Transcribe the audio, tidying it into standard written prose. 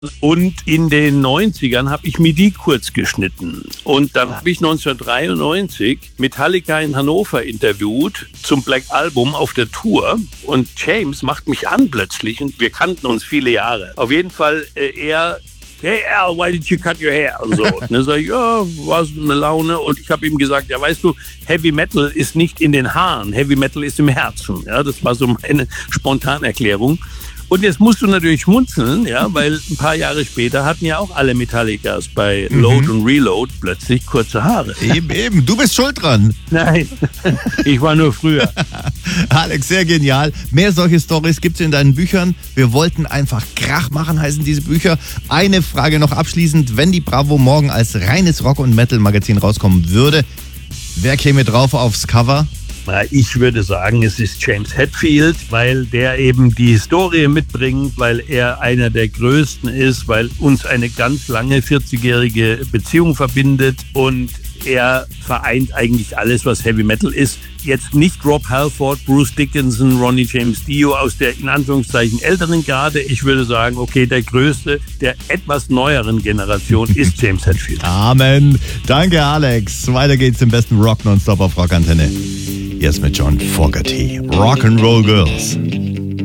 Und in den 90ern habe ich mir die kurz geschnitten. Und dann habe ich 1993 Metallica in Hannover interviewt zum Black Album auf der Tour. Und James macht mich an plötzlich. Und wir kannten uns viele Jahre. Auf jeden Fall er... Hey Al, why did you cut your hair? Und so. Und dann sag ich, ja, war so eine Laune. Und ich habe ihm gesagt, ja, weißt du, Heavy Metal ist nicht in den Haaren, Heavy Metal ist im Herzen. Ja, das war so meine Spontanerklärung. Und jetzt musst du natürlich schmunzeln, ja, weil ein paar Jahre später hatten ja auch alle Metallicas bei Load und Reload plötzlich kurze Haare. Eben. Du bist schuld dran. Nein, ich war nur früher. Alex, sehr genial. Mehr solche Storys gibt's in deinen Büchern. Wir wollten einfach Krach machen, heißen diese Bücher. Eine Frage noch abschließend. Wenn die Bravo morgen als reines Rock- und Metal-Magazin rauskommen würde, wer käme drauf aufs Cover? Ich würde sagen, es ist James Hetfield, weil der eben die Historie mitbringt, weil er einer der Größten ist, weil uns eine ganz lange 40-jährige Beziehung verbindet und er vereint eigentlich alles, was Heavy Metal ist. Jetzt nicht Rob Halford, Bruce Dickinson, Ronnie James Dio aus der in Anführungszeichen älteren Garde. Ich würde sagen, okay, der Größte der etwas neueren Generation ist James Hetfield. Amen. Danke, Alex. Weiter geht's im besten Rock nonstop auf Rockantenne. Jetzt mit John Fogerty. Rock'n'Roll Girls.